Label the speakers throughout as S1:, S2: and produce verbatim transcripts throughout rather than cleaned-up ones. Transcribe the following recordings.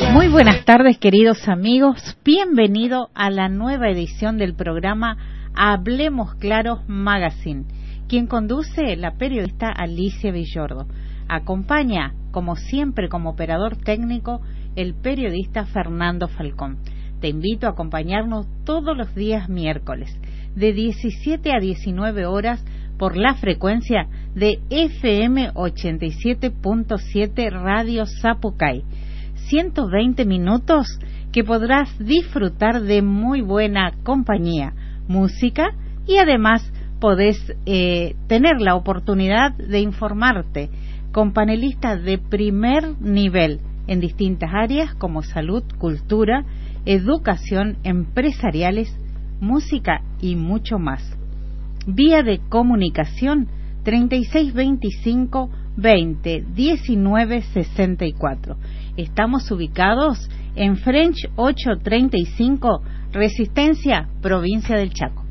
S1: Muy buenas tardes, queridos amigos. Bienvenido a la nueva edición del programa Hablemos Claro Magazine. Quien conduce, la periodista Alicia Villordo. Acompaña, como siempre, como operador técnico, el periodista Fernando Falcón. Te invito a acompañarnos todos los días miércoles, de diecisiete a diecinueve horas, por la frecuencia de F M ochenta y siete punto siete Radio Zapucay. ciento veinte minutos que podrás disfrutar de muy buena compañía, música y además podés eh, tener la oportunidad de informarte con panelistas de primer nivel en distintas áreas como salud, cultura, educación, empresariales, música y mucho más. Vía de comunicación treinta y seis veinticinco veinte diecinueve sesenta y cuatro. Estamos ubicados en French ochocientos treinta y cinco, Resistencia, provincia del Chaco.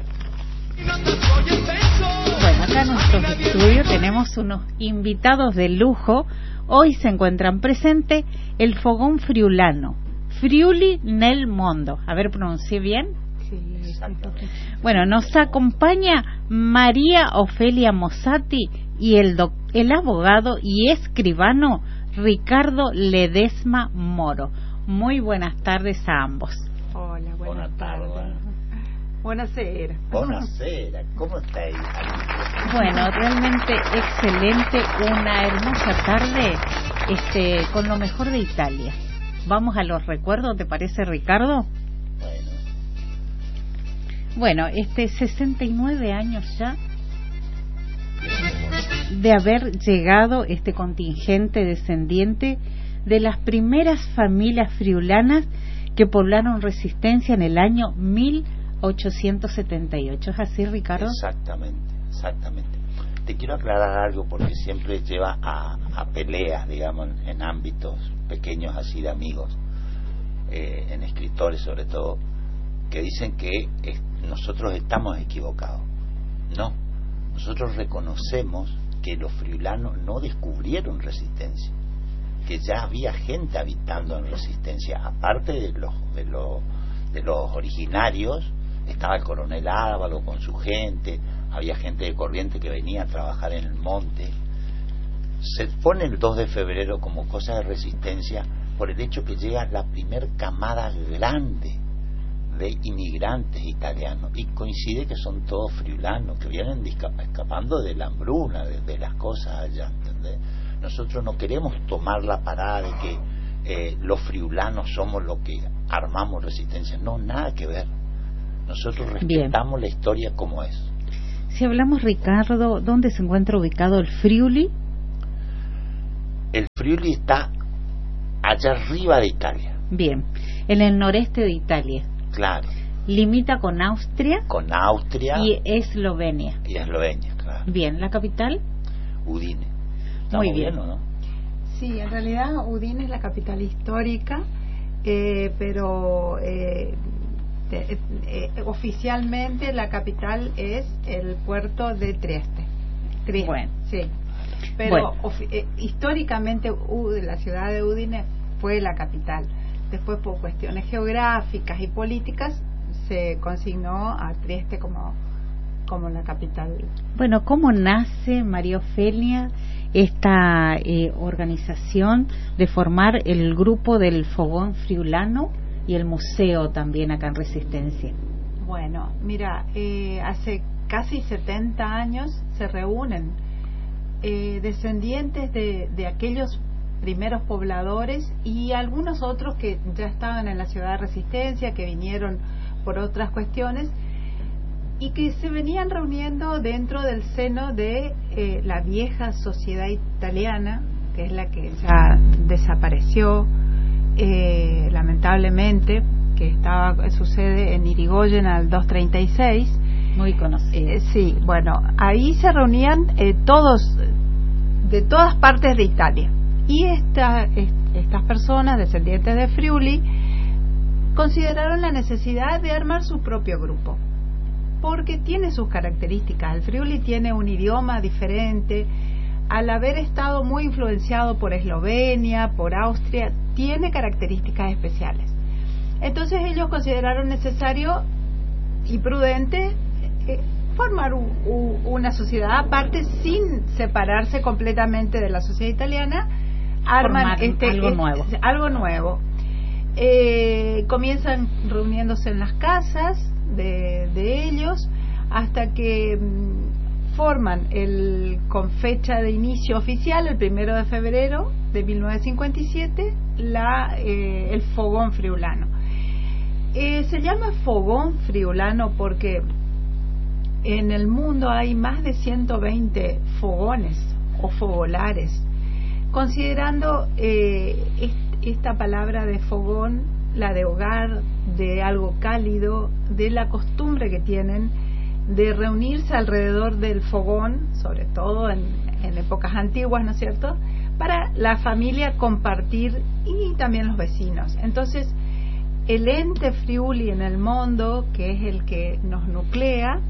S1: Bueno, acá en nuestro estudio tenemos unos invitados de lujo. Hoy se encuentran presentes el Fogón Friulano, Friuli nel Mondo. A ver, pronuncié bien.
S2: Sí,
S1: bueno, nos acompaña María Ofelia Mossati y el, doc, el abogado y escribano Ricardo Ledesma Moro. Muy buenas tardes a ambos.
S2: Hola, buenas,
S3: buenas tardes.
S2: tardes. Buonasera.
S3: Buonasera, ¿cómo estáis?
S1: Bueno, realmente excelente, una hermosa tarde este, con lo mejor de Italia. Vamos a los recuerdos, ¿te parece, Ricardo?
S3: Bueno.
S1: Bueno, este sesenta y nueve años ya de haber llegado este contingente descendiente de las primeras familias friulanas que poblaron Resistencia en el año mil ochocientos setenta y ocho. ¿Es así, Ricardo?
S3: Exactamente, exactamente. Te quiero aclarar algo porque siempre lleva a, a peleas, digamos, en ámbitos pequeños así de amigos, eh, en escritores sobre todo, que dicen que es, nosotros estamos equivocados. No, nosotros reconocemos que los friulanos no descubrieron Resistencia, que ya había gente habitando en Resistencia, aparte de los de los de los originarios. Estaba el coronel Ávalo con su gente, había gente de Corrientes que venía a trabajar en el monte. Se pone el dos de febrero como cosa de Resistencia por el hecho que llega la primer camada grande de inmigrantes italianos, y coincide que son todos friulanos, que vienen escapando de la hambruna, de, de las cosas allá, ¿entendés? Nosotros no queremos tomar la parada de que eh, los friulanos somos los que armamos Resistencia. No, nada que ver. Nosotros respetamos Bien. La historia como es.
S1: Si hablamos, Ricardo, ¿dónde se encuentra ubicado el Friuli?
S3: El Friuli está allá arriba de Italia.
S1: Bien, en el noreste de Italia.
S3: Claro.
S1: Limita con Austria.
S3: Con Austria.
S1: Y Eslovenia.
S3: Y Eslovenia, claro.
S1: Bien, ¿la capital?
S3: Udine.
S1: Muy bien,
S3: bien, ¿o no?
S2: Sí, en realidad Udine es la capital histórica, eh, pero eh, de, eh, oficialmente la capital es el puerto de Trieste. Trieste,
S1: bueno.
S2: Sí. Pero
S1: bueno.
S2: eh, históricamente uh, la ciudad de Udine fue la capital. Después, por cuestiones geográficas y políticas, se consignó a Trieste como, como la capital.
S1: Bueno, ¿cómo nace, María Ofelia, esta eh, organización de formar el grupo del Fogón Friulano y el museo también acá en Resistencia?
S2: Bueno, mira, eh, hace casi setenta años se reúnen eh, descendientes de, de aquellos primeros pobladores y algunos otros que ya estaban en la ciudad de Resistencia, que vinieron por otras cuestiones y que se venían reuniendo dentro del seno de eh, la vieja sociedad italiana, que es la que ya desapareció eh, lamentablemente, que estaba sucede en Irigoyen al doscientos treinta y seis.
S1: Muy conocido.
S2: Eh, sí, bueno, ahí se reunían eh, todos de todas partes de Italia. Y esta, est, estas personas, descendientes de Friuli, consideraron la necesidad de armar su propio grupo, porque tiene sus características. El Friuli tiene un idioma diferente, al haber estado muy influenciado por Eslovenia, por Austria, tiene características especiales. Entonces ellos consideraron necesario y prudente eh, formar un, un, una sociedad aparte sin separarse completamente de la sociedad italiana. Arman este,
S1: algo
S2: este,
S1: nuevo.
S2: Algo nuevo. Eh, comienzan reuniéndose en las casas de, de ellos hasta que mmm, forman el, con fecha de inicio oficial, el primero de febrero de mil novecientos cincuenta y siete, la, eh, el Fogón Friulano. Eh, se llama Fogón Friulano porque en el mundo hay más de ciento veinte fogones o fogolares, considerando eh, est- esta palabra de fogón, la de hogar, de algo cálido, de la costumbre que tienen de reunirse alrededor del fogón, sobre todo en, en épocas antiguas, ¿no es cierto?, para la familia compartir y también los vecinos. Entonces, el ente Friuli en el mundo, que es el que nos nuclea,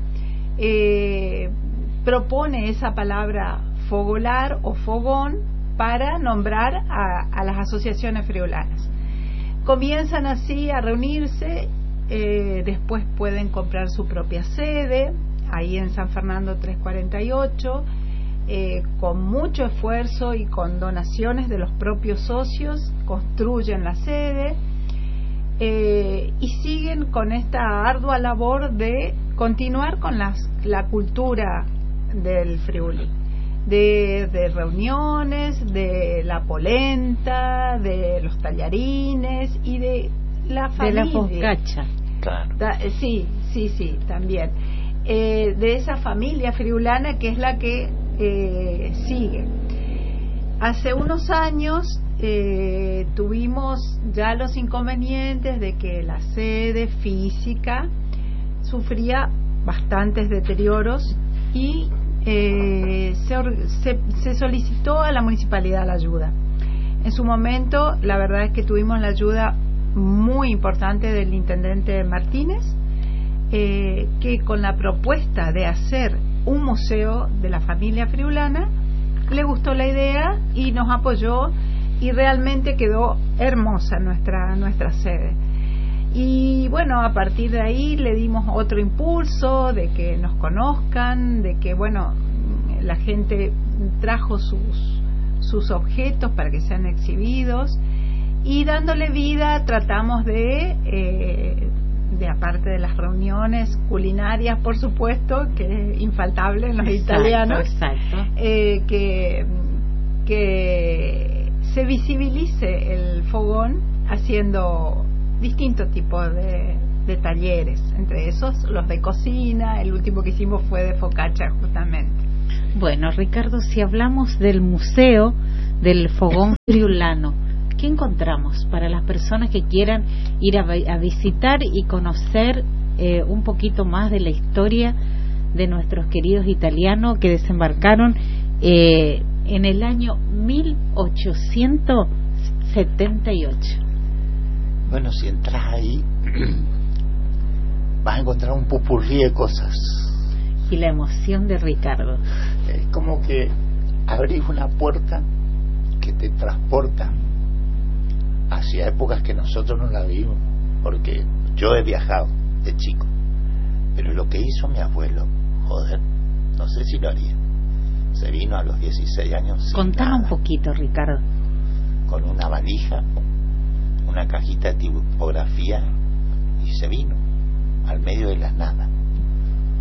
S2: eh, propone esa palabra fogolar o fogón para nombrar a, a las asociaciones friulanas. Comienzan así a reunirse, eh, después pueden comprar su propia sede, ahí en San Fernando trescientos cuarenta y ocho, eh, con mucho esfuerzo y con donaciones de los propios socios, construyen la sede. Eh, y siguen con esta ardua labor de continuar con las, la cultura del Friuli, de, de reuniones, de la polenta, de los tallarines y de la familia.
S1: De la focaccia.
S3: Claro.
S2: Da, eh, sí, sí, sí, también. Eh, de esa familia friulana que es la que eh, sigue. Hace unos años Eh, tuvimos ya los inconvenientes de que la sede física sufría bastantes deterioros y eh, se, se, se solicitó a la municipalidad la ayuda. En su momento, la verdad es que tuvimos la ayuda muy importante del intendente Martínez, eh, que con la propuesta de hacer un museo de la familia friulana le gustó la idea y nos apoyó. Y realmente quedó hermosa nuestra nuestra sede. Y bueno, a partir de ahí le dimos otro impulso de que nos conozcan, de que bueno, la gente trajo sus sus objetos para que sean exhibidos, y dándole vida tratamos de eh, de aparte de las reuniones culinarias, por supuesto, que es infaltable en los
S1: Exacto,
S2: italianos,
S1: exacto.
S2: Eh, que que se visibilice el fogón haciendo distintos tipos de, de talleres, entre esos los de cocina. El último que hicimos fue de focaccia, justamente.
S1: Bueno, Ricardo, si hablamos del museo del Fogón Friulano, ¿qué encontramos para las personas que quieran ir a, a visitar y conocer eh, un poquito más de la historia de nuestros queridos italianos que desembarcaron eh, en el año mil ochocientos setenta y ocho?
S3: Bueno, si entras ahí vas a encontrar un popurrí de cosas.
S1: Y la emoción de Ricardo.
S3: Es como que abrís una puerta que te transporta hacia épocas que nosotros no la vimos, porque yo he viajado de chico, pero lo que hizo mi abuelo, joder, no sé si lo haría. Se vino a los dieciséis años sin
S1: Contame
S3: nada,
S1: un poquito, Ricardo.
S3: con una valija, una cajita de tipografía, y se vino al medio de la nada.